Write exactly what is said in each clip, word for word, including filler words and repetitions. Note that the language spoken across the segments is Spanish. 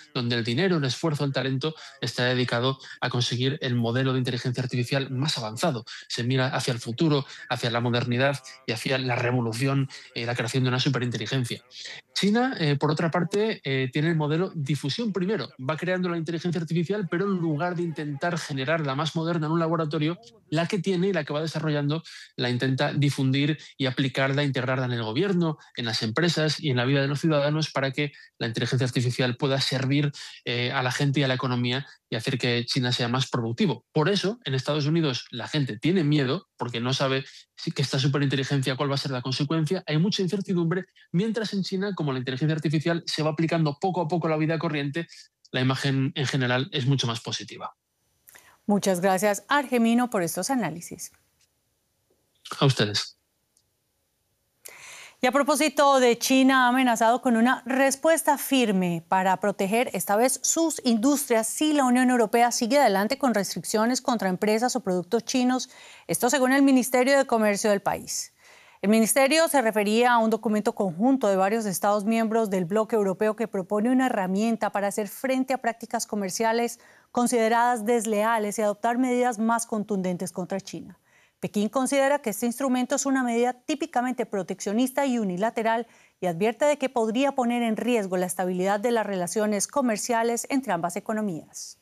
donde el dinero, el esfuerzo, el talento está dedicado a conseguir el modelo de inteligencia artificial más avanzado. Se mira hacia el futuro, hacia la modernidad y hacia la revolución y la creación de una superinteligencia. China, eh, por otra parte, eh, tiene el modelo difusión primero. Va creando la inteligencia artificial, pero en lugar de intentar generar la más moderna en un laboratorio, la que tiene y la que va desarrollando la intenta difundir y aplicarla, integrarla en el gobierno, en las empresas y en la vida de los ciudadanos para que la inteligencia artificial pueda servir eh, a la gente y a la economía y hacer que China sea más productivo. Por eso, en Estados Unidos la gente tiene miedo porque no sabe si que esta superinteligencia cuál va a ser la consecuencia. Hay mucha incertidumbre, mientras en China, como la inteligencia artificial se va aplicando poco a poco a la vida corriente, la imagen en general es mucho más positiva. Muchas gracias, Argemino, por estos análisis. A ustedes. Y a propósito de China, ha amenazado con una respuesta firme para proteger esta vez sus industrias si la Unión Europea sigue adelante con restricciones contra empresas o productos chinos. Esto según el Ministerio de Comercio del país. El ministerio se refería a un documento conjunto de varios Estados miembros del bloque europeo que propone una herramienta para hacer frente a prácticas comerciales consideradas desleales y adoptar medidas más contundentes contra China. Pekín considera que este instrumento es una medida típicamente proteccionista y unilateral y advierte de que podría poner en riesgo la estabilidad de las relaciones comerciales entre ambas economías.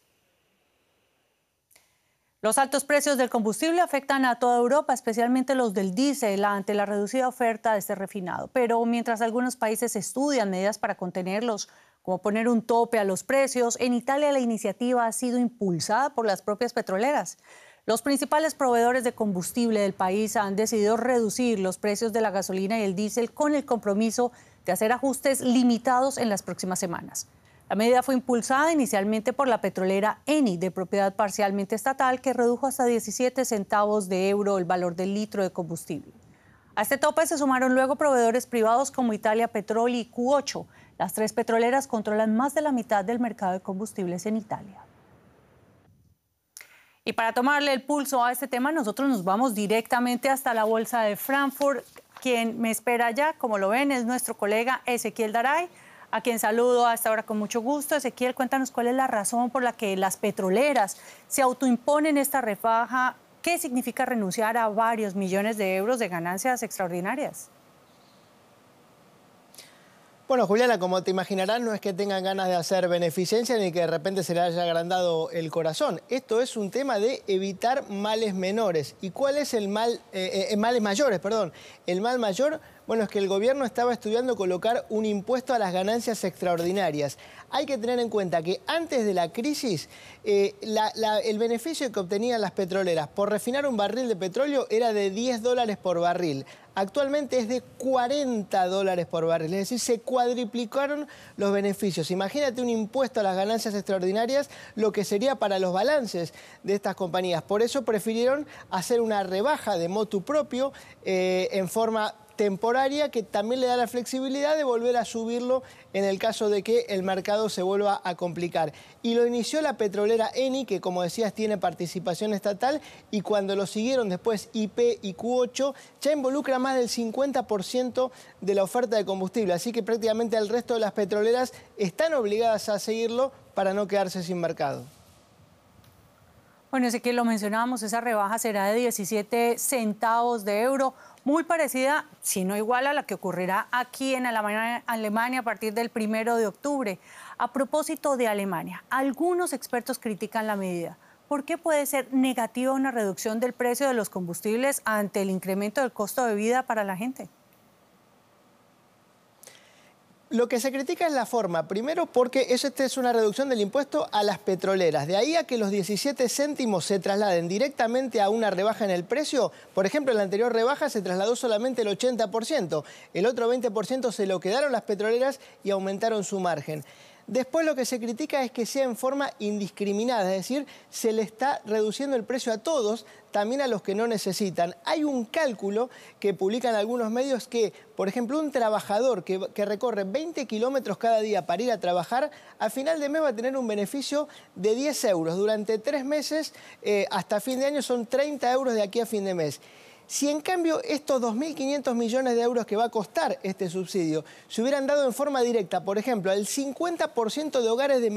Los altos precios del combustible afectan a toda Europa, especialmente los del diésel, ante la reducida oferta de este refinado. Pero mientras algunos países estudian medidas para contenerlos, como poner un tope a los precios, en Italia la iniciativa ha sido impulsada por las propias petroleras. Los principales proveedores de combustible del país han decidido reducir los precios de la gasolina y el diésel con el compromiso de hacer ajustes limitados en las próximas semanas. La medida fue impulsada inicialmente por la petrolera Eni, de propiedad parcialmente estatal, que redujo hasta diecisiete centavos de euro el valor del litro de combustible. A este tope se sumaron luego proveedores privados como Italia Petrol y Q ocho. Las tres petroleras controlan más de la mitad del mercado de combustibles en Italia. Y para tomarle el pulso a este tema, nosotros nos vamos directamente hasta la Bolsa de Frankfurt. Quien me espera ya, como lo ven, es nuestro colega Ezequiel Daray, a quien saludo a esta hora con mucho gusto. Ezequiel, cuéntanos cuál es la razón por la que las petroleras se autoimponen esta rebaja. ¿Qué significa renunciar a varios millones de euros de ganancias extraordinarias? Bueno, Juliana, como te imaginarás, no es que tengan ganas de hacer beneficencia ni que de repente se le haya agrandado el corazón. Esto es un tema de evitar males menores. ¿Y cuál es el mal, eh, eh, males mayores, perdón? El mal mayor, bueno, es que el gobierno estaba estudiando colocar un impuesto a las ganancias extraordinarias. Hay que tener en cuenta que antes de la crisis, eh, la, la, el beneficio que obtenían las petroleras por refinar un barril de petróleo era de diez dólares por barril. Actualmente es de cuarenta dólares por barril, es decir, se cuadriplicaron los beneficios. Imagínate un impuesto a las ganancias extraordinarias, lo que sería para los balances de estas compañías. Por eso prefirieron hacer una rebaja de motu propio eh, en forma temporaria que también le da la flexibilidad de volver a subirlo en el caso de que el mercado se vuelva a complicar. Y lo inició la petrolera Eni, que como decías tiene participación estatal, y cuando lo siguieron después I P y Q ocho, ya involucra más del cincuenta por ciento de la oferta de combustible. Así que prácticamente el resto de las petroleras están obligadas a seguirlo para no quedarse sin mercado. Bueno, ese que lo mencionábamos, esa rebaja será de diecisiete centavos de euro, muy parecida, si no igual, a la que ocurrirá aquí en Alemania, Alemania a partir del primero de octubre. A propósito de Alemania, algunos expertos critican la medida. ¿Por qué puede ser negativa una reducción del precio de los combustibles ante el incremento del costo de vida para la gente? Lo que se critica es la forma, primero porque esta es una reducción del impuesto a las petroleras. De ahí a que los diecisiete céntimos se trasladen directamente a una rebaja en el precio. Por ejemplo, en la anterior rebaja se trasladó solamente el ochenta por ciento. El otro veinte por ciento se lo quedaron las petroleras y aumentaron su margen. Después lo que se critica es que sea en forma indiscriminada, es decir, se le está reduciendo el precio a todos, también a los que no necesitan. Hay un cálculo que publican algunos medios que, por ejemplo, un trabajador que, que recorre veinte kilómetros cada día para ir a trabajar, a final de mes va a tener un beneficio de diez euros. Durante tres meses, eh, hasta fin de año, son treinta euros de aquí a fin de mes. Si en cambio estos dos mil quinientos millones de euros que va a costar este subsidio se hubieran dado en forma directa, por ejemplo, al cincuenta por ciento de hogares de